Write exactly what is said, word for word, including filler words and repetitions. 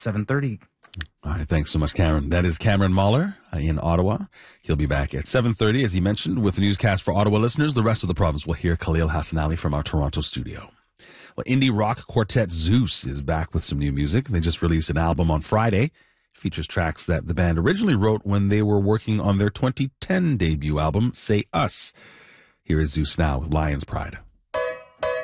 seven thirty. All right, thanks so much, Cameron. That is Cameron Mahler uh, in Ottawa. He'll be back at seven thirty, as he mentioned, with the newscast for Ottawa listeners. The rest of the province will hear Khalil Hassan Ali from our Toronto studio. Well, indie rock quartet Zeus is back with some new music. They just released an album on Friday. It features tracks that the band originally wrote when they were working on their twenty ten debut album, Say Us. Here is Zeus now with Lion's Pride.